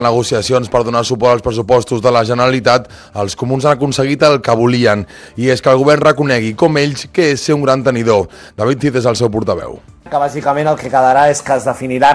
Negociacions per donar suport als pressupostos de la Generalitat, els comuns han aconseguit el que volien, i és que el govern reconegui, com ells, que és ser un gran tenidor. David Cid és el seu portaveu. Que bàsicament el que quedarà és que es definirà